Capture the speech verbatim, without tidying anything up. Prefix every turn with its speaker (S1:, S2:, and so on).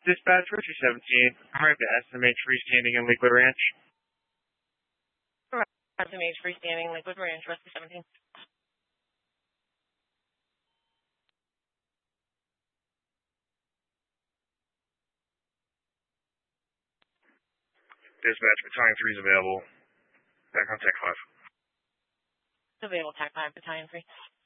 S1: Dispatch, Richard seventeen. I'm ready to estimate freestanding in Lakewood Ranch.
S2: Estimate freestanding Lakewood Ranch, Rescue seventeen.
S1: Dispatch, Battalion three is available. Back on Tech five.
S2: Available, Tech five, Battalion three.